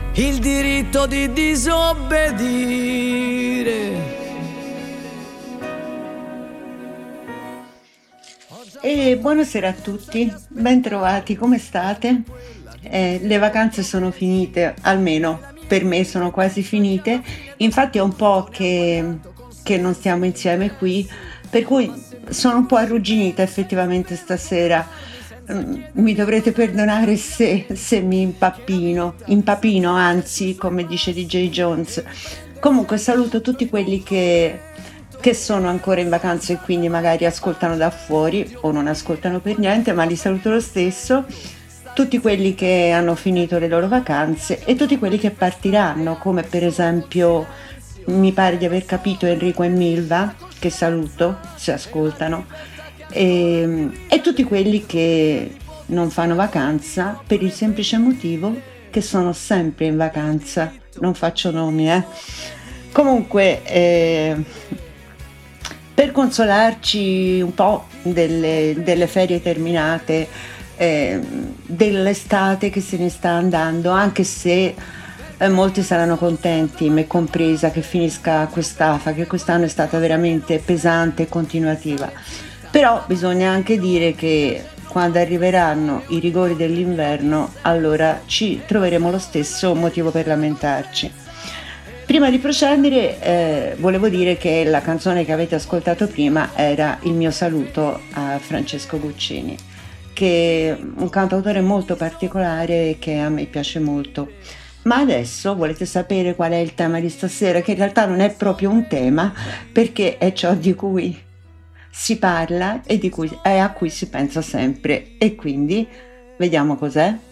il diritto di disobbedire. E buonasera a tutti, bentrovati, come state? Le vacanze sono finite, almeno per me sono quasi finite, infatti è un po' che non stiamo insieme qui, per cui sono un po' arrugginita effettivamente stasera. Mi dovrete perdonare se mi impapino, anzi, come dice DJ Jones. Comunque saluto tutti quelli che sono ancora in vacanza e quindi magari ascoltano da fuori o non ascoltano per niente, ma li saluto lo stesso. Tutti quelli che hanno finito le loro vacanze e tutti quelli che partiranno, come per esempio mi pare di aver capito Enrico e Milva, che saluto se ascoltano, e tutti quelli che non fanno vacanza per il semplice motivo che sono sempre in vacanza. Non faccio nomi, Comunque, per consolarci un po' delle ferie terminate, dell'estate che se ne sta andando, anche se molti saranno contenti, me compresa, che finisca quest'afa, che quest'anno è stata veramente pesante e continuativa. Però bisogna anche dire che quando arriveranno i rigori dell'inverno, allora ci troveremo lo stesso motivo per lamentarci. Prima di procedere, volevo dire che la canzone che avete ascoltato prima era il mio saluto a Francesco Guccini, che è un cantautore molto particolare che a me piace molto. Ma adesso volete sapere qual è il tema di stasera, che in realtà non è proprio un tema, perché è ciò di cui si parla e a cui si pensa sempre. E quindi vediamo cos'è.